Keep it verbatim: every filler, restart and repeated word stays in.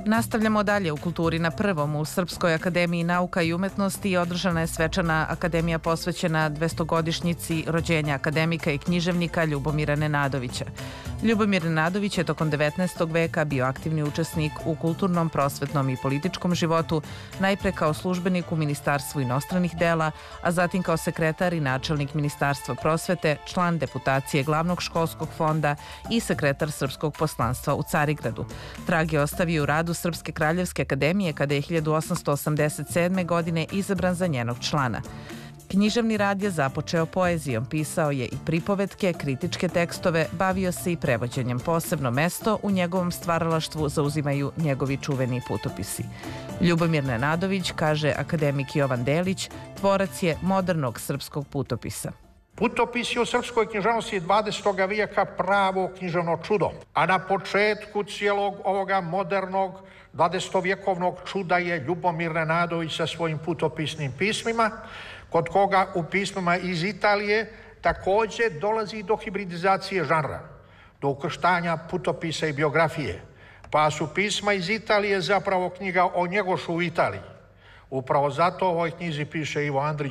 Nastavljamo dalje u Kulturi na prvom. U Srpskoj akademiji nauka i umetnosti održana je svečana akademija posvećena dvestogodišnjici rođenja akademika i književnika Ljubomira Nenadovića. Ljubomir Nenadović je tokom devetnaestog veka bio aktivni učesnik u kulturnom, prosvetnom i političkom životu, najpre kao službenik u Ministarstvu inostranih dela, a zatim kao sekretar i načelnik Ministarstva prosvete, član deputacije Glavnog školskog fonda i sekretar Srpskog poslanstva u Carigradu. Trag je ostavio u radu Srpske kraljevske akademije kada je hiljadu osamsto osamdeset sedme. godine izabran za njenog člana. Književni rad je započeo poezijom, pisao je i pripovetke, kritičke tekstove, bavio se i prevođenjem. Posebno mesto u njegovom stvaralaštvu zauzimaju njegovi čuveni putopisi. Ljubomir Nenadović, kaže akademik Jovan Delić, tvorac je modernog srpskog putopisa. Putopisi u srpskoj književnosti dvadesetog vijeka pravo književno čudo, a na početku cijelog ovoga modernog dvadesetovjekovnog čuda je Ljubomir Nenadović sa svojim putopisnim pismima, kod koga u pismima iz Italije također dolazi do hibridizacije žanra, do ukrštanja putopisa i biografije, pa su pisma iz Italije zapravo knjiga o Njegošu u Italiji. Upravo zato u ovoj knjizi piše Ivo Andrić